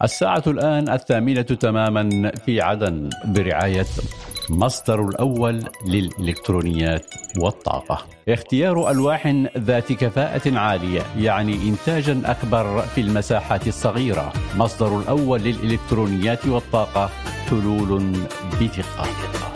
الساعة الآن 8:00 تماما في عدن برعاية مصدر الأول للإلكترونيات والطاقة. اختيار ألواح ذات كفاءة عالية يعني إنتاجا أكبر في المساحات الصغيرة. مصدر الأول للإلكترونيات والطاقة، حلول بثقة.